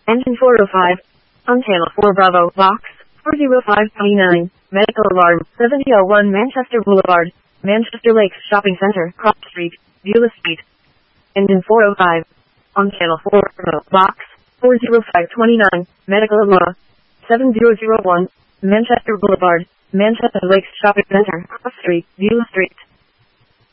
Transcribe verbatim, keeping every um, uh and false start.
Engine four oh five. On channel four Bravo, box four oh five twenty-nine. Medical alarm, seventy oh one Manchester Boulevard, Manchester Lakes Shopping Centre, Cross Street, Beulah Street. Engine four oh five. On channel four Bravo, box four oh five twenty-nine. Medical alarm, seven oh oh one, Manchester Boulevard, Manchester Lakes Shopping Centre, Cross Street, Beulah Street.